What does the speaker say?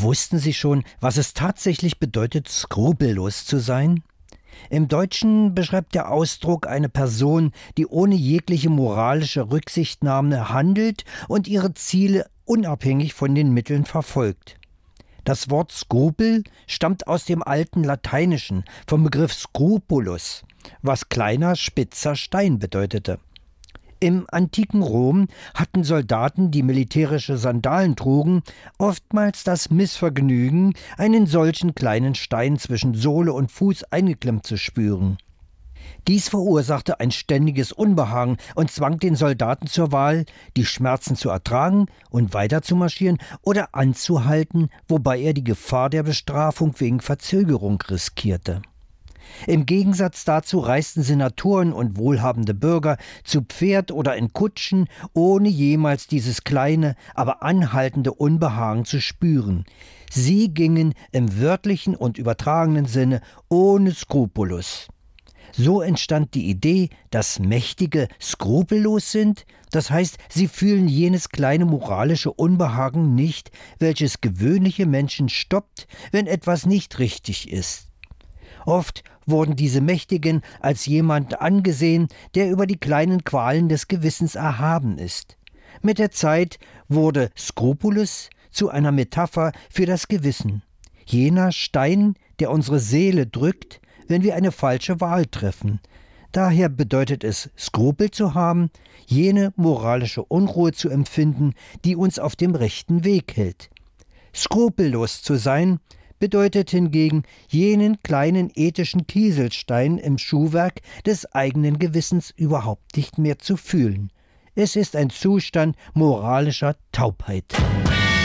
Wussten Sie schon, was es tatsächlich bedeutet, skrupellos zu sein? Im Deutschen beschreibt der Ausdruck eine Person, die ohne jegliche moralische Rücksichtnahme handelt und ihre Ziele unabhängig von den Mitteln verfolgt. Das Wort Skrupel stammt aus dem alten Lateinischen, vom Begriff scrupulus, was kleiner, spitzer Stein bedeutete. Im antiken Rom hatten Soldaten, die militärische Sandalen trugen, oftmals das Missvergnügen, einen solchen kleinen Stein zwischen Sohle und Fuß eingeklemmt zu spüren. Dies verursachte ein ständiges Unbehagen und zwang den Soldaten zur Wahl, die Schmerzen zu ertragen und weiter zu marschieren oder anzuhalten, wobei er die Gefahr der Bestrafung wegen Verzögerung riskierte. Im Gegensatz dazu reisten Senatoren und wohlhabende Bürger zu Pferd oder in Kutschen, ohne jemals dieses kleine, aber anhaltende Unbehagen zu spüren. Sie gingen im wörtlichen und übertragenen Sinne ohne Skrupulus. So entstand die Idee, dass Mächtige skrupellos sind, das heißt, sie fühlen jenes kleine moralische Unbehagen nicht, welches gewöhnliche Menschen stoppt, wenn etwas nicht richtig ist. Oft wurden diese Mächtigen als jemand angesehen, der über die kleinen Qualen des Gewissens erhaben ist. Mit der Zeit wurde Skrupulus zu einer Metapher für das Gewissen. Jener Stein, der unsere Seele drückt, wenn wir eine falsche Wahl treffen. Daher bedeutet es, Skrupel zu haben, jene moralische Unruhe zu empfinden, die uns auf dem rechten Weg hält. Skrupellos zu sein bedeutet hingegen, jenen kleinen ethischen Kieselstein im Schuhwerk des eigenen Gewissens überhaupt nicht mehr zu fühlen. Es ist ein Zustand moralischer Taubheit.